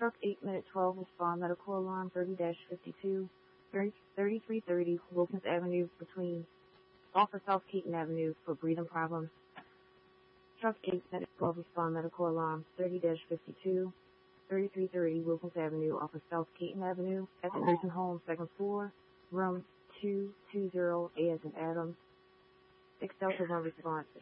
Truck 8 Minute 12 respond medical alarm 30-52, 3330 Wilkins Avenue off of South Keaton Avenue for breathing problems. Truck 8 Minute 12 respond medical alarm 30-52, 3330 Wilkins Avenue off of South Keaton Avenue at the nursing home, second floor, room 220, A as in Adam. 6 Delta 1 response.